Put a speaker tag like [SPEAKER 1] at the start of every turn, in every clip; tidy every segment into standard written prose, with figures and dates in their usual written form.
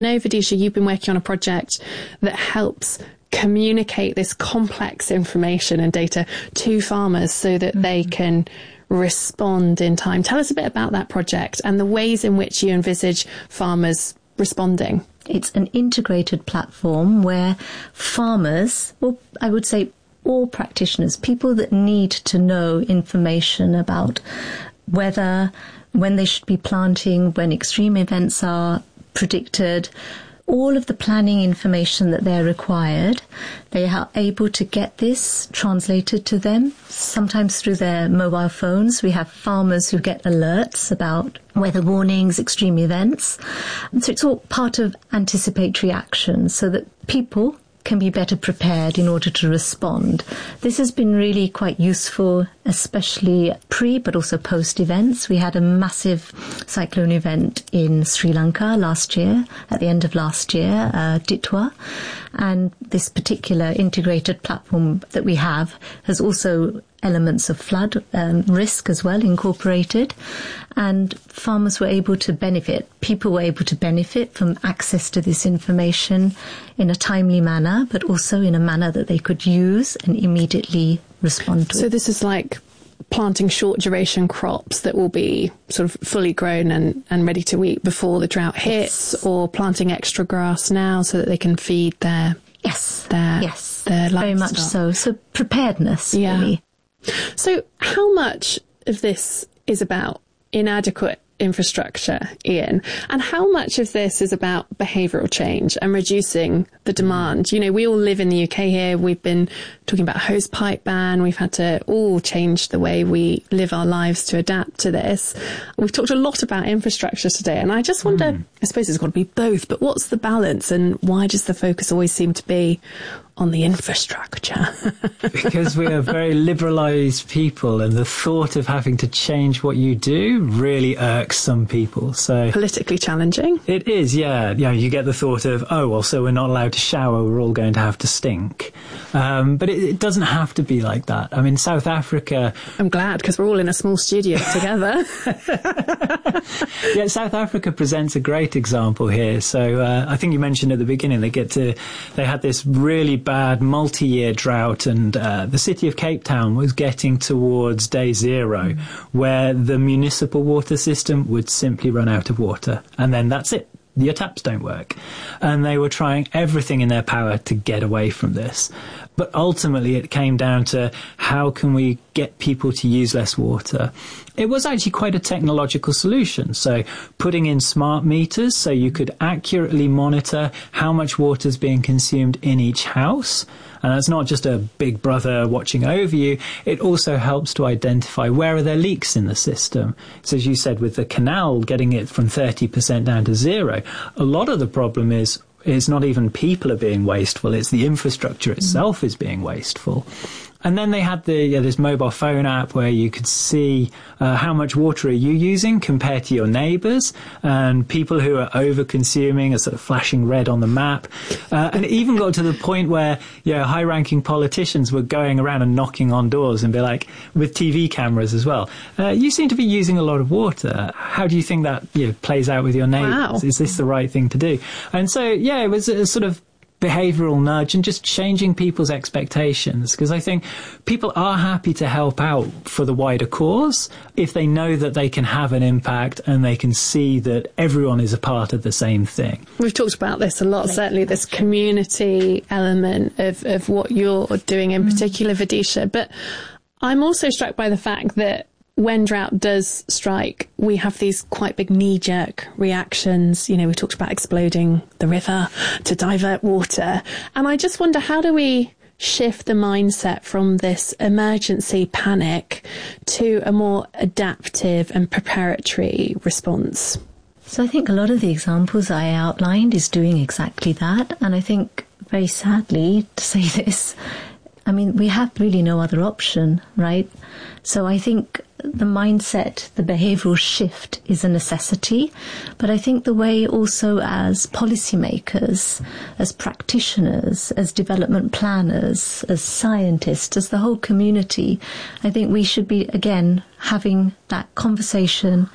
[SPEAKER 1] No, Vidisha, you've been working on a project that helps communicate this complex information and data to farmers so that they can respond in time. Tell us a bit about that project and the ways in which you envisage farmers responding.
[SPEAKER 2] It's an integrated platform where farmers, or I would say all practitioners, people that need to know information about weather, when they should be planting, when extreme events are predicted, all of the planning information that they're required, they are able to get this translated to them, sometimes through their mobile phones. We have farmers who get alerts about weather warnings, extreme events. And so it's all part of anticipatory action so that people can be better prepared in order to respond. This has been really quite useful, especially pre but also post events. We had a massive cyclone event in Sri Lanka last year, at the end of last year, Ditwa. And this particular integrated platform that we have has also elements of flood risk as well incorporated, and farmers were able to benefit, people were able to benefit from access to this information in a timely manner, but also in a manner that they could use and immediately respond to.
[SPEAKER 1] So this is like planting short duration crops that will be sort of fully grown and ready to eat before the drought hits, yes, or planting extra grass now so that they can feed their their livestock.
[SPEAKER 2] Very much so. So preparedness, really.
[SPEAKER 1] So how much of this is about inadequate infrastructure, Ian, and how much of this is about behavioural change and reducing the demand? You know, we all live in the UK here. We've been talking about a hose pipe ban. We've had to all change the way we live our lives to adapt to this. We've talked a lot about infrastructure today, and I just wonder, I suppose it's got to be both, but what's the balance, and why does the focus always seem to be on the infrastructure?
[SPEAKER 3] Because we are very liberalised people, and the thought of having to change what you do really irks some people. So
[SPEAKER 1] politically challenging.
[SPEAKER 3] It is, yeah. You know, you get the thought of, oh, well, so we're not allowed to shower, we're all going to have to stink. But it doesn't have to be like that. I mean, South Africa...
[SPEAKER 1] I'm glad, because we're all in a small studio together.
[SPEAKER 3] Yeah, South Africa presents a great example here. So I think you mentioned at the beginning, they had this really bad multi-year drought, and the city of Cape Town was getting towards day zero, where the municipal water system would simply run out of water, and then that's it. Your taps don't work. And they were trying everything in their power to get away from this. But ultimately it came down to, how can we get people to use less water? It was actually quite a technological solution. So putting in smart meters so you could accurately monitor how much water is being consumed in each house. And that's not just a big brother watching over you. It also helps to identify where are there leaks in the system. So as you said, with the canal getting it from 30% down to zero, a lot of the problem is it's not even people are being wasteful, it's the infrastructure itself is being wasteful. And then they had this mobile phone app where you could see how much water are you using compared to your neighbours, and people who are over-consuming are sort of flashing red on the map. And it even got to the point where high-ranking politicians were going around and knocking on doors and be like, with TV cameras as well, you seem to be using a lot of water. How do you think that plays out with your neighbours?
[SPEAKER 1] Wow.
[SPEAKER 3] Is this the right thing to do? And so, it was a sort of behavioural nudge and just changing people's expectations, because I think people are happy to help out for the wider cause if they know that they can have an impact and they can see that everyone is a part of the same thing.
[SPEAKER 1] We've talked about this a lot, certainly this community element of what you're doing in particular, Vidisha, but I'm also struck by the fact that when drought does strike, we have these quite big knee-jerk reactions. We talked about exploding the river to divert water. And I just wonder, how do we shift the mindset from this emergency panic to a more adaptive and preparatory response?
[SPEAKER 2] So I think a lot of the examples I outlined is doing exactly that. And I think, very sadly to say this, I mean, we have really no other option, right? So I think the mindset, the behavioural shift is a necessity. But I think the way also as policymakers, as practitioners, as development planners, as scientists, as the whole community, I think we should be, again, having that conversation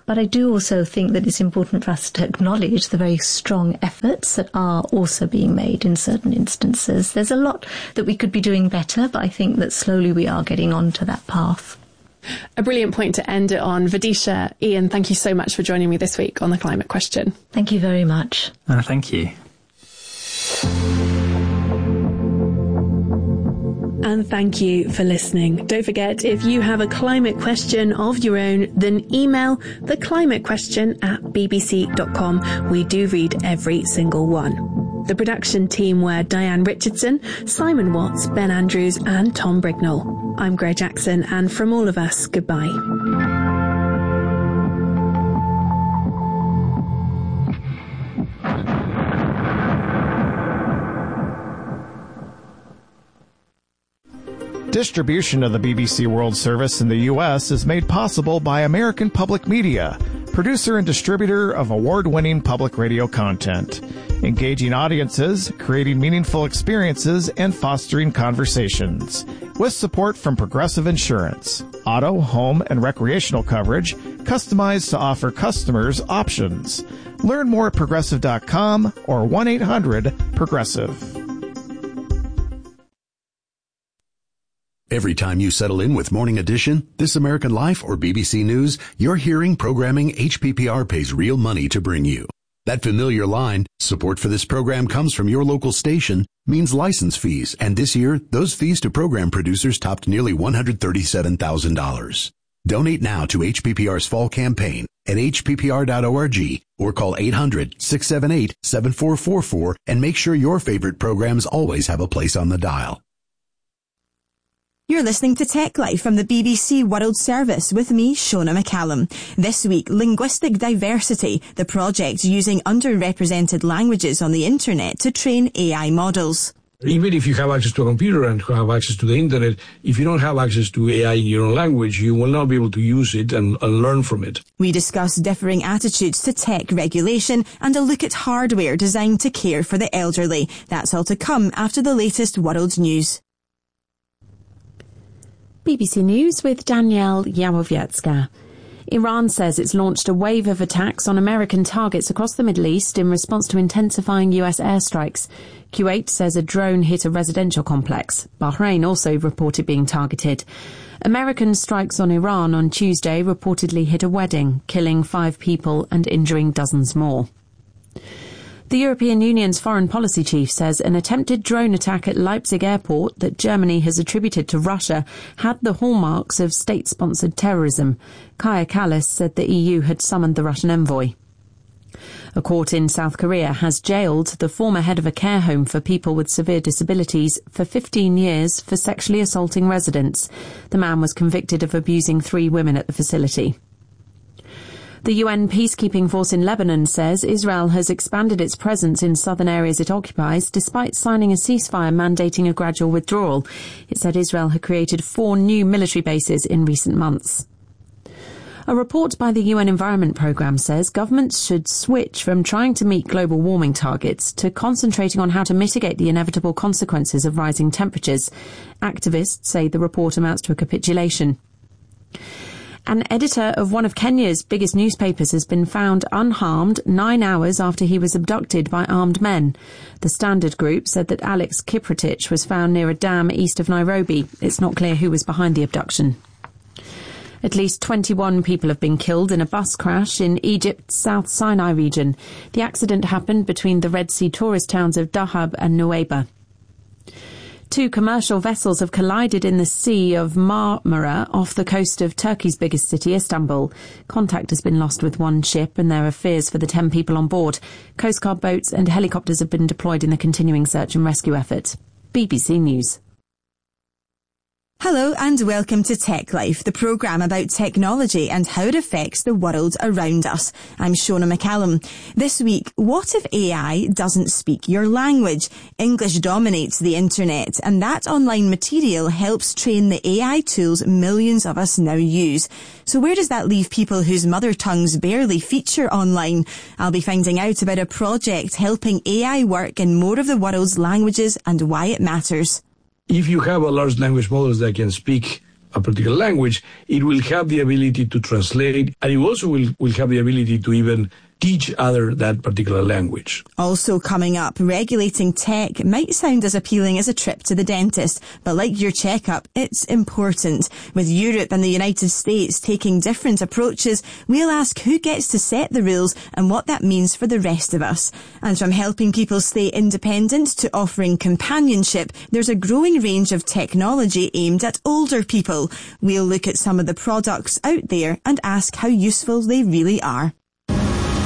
[SPEAKER 2] But I do also think that it's important for us to acknowledge the very strong efforts that are also being made in certain instances. There's a lot that we could be doing better, but I think that slowly we are getting onto that path.
[SPEAKER 1] A brilliant point to end it on. Vidisha, Ian, thank you so much for joining me this week on The Climate Question.
[SPEAKER 2] Thank you very much.
[SPEAKER 3] Thank you.
[SPEAKER 1] And thank you for listening. Don't forget, if you have a climate question of your own, then email theclimatequestion@bbc.com. We do read every single one. The production team were Diane Richardson, Simon Watts, Ben Andrews and Tom Brignall. I'm Greg Jackson, and from all of us, goodbye.
[SPEAKER 4] Distribution of the BBC World Service in the U.S. is made possible by American Public Media, producer and distributor of award-winning public radio content, engaging audiences, creating meaningful experiences, and fostering conversations. With support from Progressive Insurance, auto, home, and recreational coverage customized to offer customers options. Learn more at Progressive.com or 1-800-PROGRESSIVE.
[SPEAKER 5] Every time you settle in with Morning Edition, This American Life, or BBC News, you're hearing programming HPPR pays real money to bring you. That familiar line, support for this program comes from your local station, means license fees, and this year, those fees to program producers topped nearly $137,000. Donate now to HPPR's fall campaign at hppr.org or call 800-678-7444 and make sure your favorite programs always have a place on the dial.
[SPEAKER 6] You're listening to Tech Life from the BBC World Service with me, Shona McCallum. This week, Linguistic Diversity, the project using underrepresented languages on the internet to train AI models.
[SPEAKER 7] Even if you have access to a computer and have access to the internet, if you don't have access to AI in your own language, you will not be able to use it and learn from it.
[SPEAKER 6] We discuss differing attitudes to tech regulation and a look at hardware designed to care for the elderly. That's all to come after the latest world news.
[SPEAKER 8] BBC News with Danielle Yawowiecka. Iran says it's launched a wave of attacks on American targets across the Middle East in response to intensifying US airstrikes. Kuwait says a drone hit a residential complex. Bahrain also reported being targeted. American strikes on Iran on Tuesday reportedly hit a wedding, killing 5 people and injuring dozens more. The European Union's foreign policy chief says an attempted drone attack at Leipzig airport that Germany has attributed to Russia had the hallmarks of state-sponsored terrorism. Kaja Kallas said the EU had summoned the Russian envoy. A court in South Korea has jailed the former head of a care home for people with severe disabilities for 15 years for sexually assaulting residents. The man was convicted of abusing 3 women at the facility. The UN peacekeeping force in Lebanon says Israel has expanded its presence in southern areas it occupies despite signing a ceasefire mandating a gradual withdrawal. It said Israel had created 4 new military bases in recent months. A report by the UN Environment Programme says governments should switch from trying to meet global warming targets to concentrating on how to mitigate the inevitable consequences of rising temperatures. Activists say the report amounts to a capitulation. An editor of one of Kenya's biggest newspapers has been found unharmed 9 hours after he was abducted by armed men. The Standard Group said that Alex Kiprotich was found near a dam east of Nairobi. It's not clear who was behind the abduction. At least 21 people have been killed in a bus crash in Egypt's South Sinai region. The accident happened between the Red Sea tourist towns of Dahab and Nuweiba. 2 commercial vessels have collided in the Sea of Marmara off the coast of Turkey's biggest city, Istanbul. Contact has been lost with one ship and there are fears for the 10 people on board. Coast Guard boats and helicopters have been deployed in the continuing search and rescue effort. BBC News.
[SPEAKER 6] Hello and welcome to Tech Life, the programme about technology and how it affects the world around us. I'm Shona McCallum. This week, what if AI doesn't speak your language? English dominates the internet, and that online material helps train the AI tools millions of us now use. So where does that leave people whose mother tongues barely feature online? I'll be finding out about a project helping AI work in more of the world's languages and why it matters.
[SPEAKER 7] If you have a large language model that can speak a particular language, it will have the ability to translate, and it also will have the ability to even teach other that particular language.
[SPEAKER 6] Also coming up, regulating tech might sound as appealing as a trip to the dentist, but like your checkup, it's important. With Europe and the United States taking different approaches, we'll ask who gets to set the rules and what that means for the rest of us. And from helping people stay independent to offering companionship, there's a growing range of technology aimed at older people. We'll look at some of the products out there and ask how useful they really are.